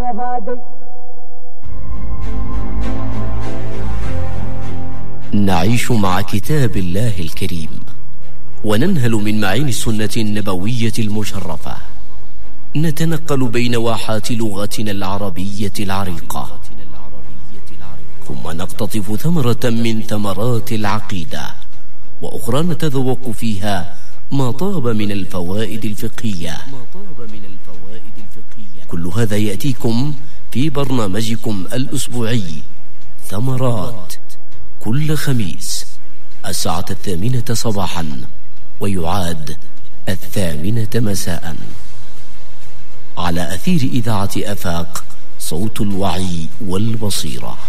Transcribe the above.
نعيش مع كتاب الله الكريم وننهل من معين السنة النبوية المشرفة، نتنقل بين واحات لغتنا العربية العريقة، ثم نقتطف ثمرة من ثمرات العقيدة، وأخرى نتذوق فيها ما طاب من الفوائد الفقهية. كل هذا يأتيكم في برنامجكم الأسبوعي ثمرات، كل خميس 8:00 صباحا، ويعاد 8:00 مساء، على أثير إذاعة آفاق، صوت الوعي والبصيرة.